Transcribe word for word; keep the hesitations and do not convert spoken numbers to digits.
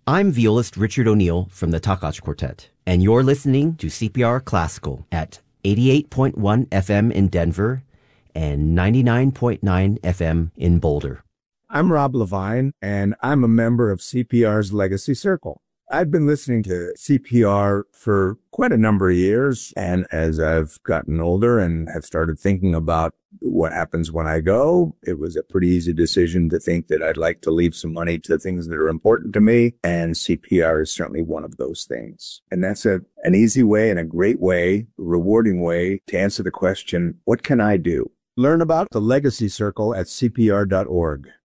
I'm violist Richard O'Neill from the Takach Quartet, and you're listening to C P R Classical at eighty-eight point one F M in Denver and ninety-nine point nine F M in Boulder. I'm Rob Levine, and I'm a member of C P R's Legacy Circle. I've been listening to C P R for quite a number of years, and as I've gotten older and have started thinking about what happens when I go, it was a pretty easy decision to think that I'd like to leave some money to things that are important to me, and C P R is certainly one of those things. And that's a an easy way and a great way, rewarding way to answer the question, what can I do? Learn about the Legacy Circle at C P R dot org.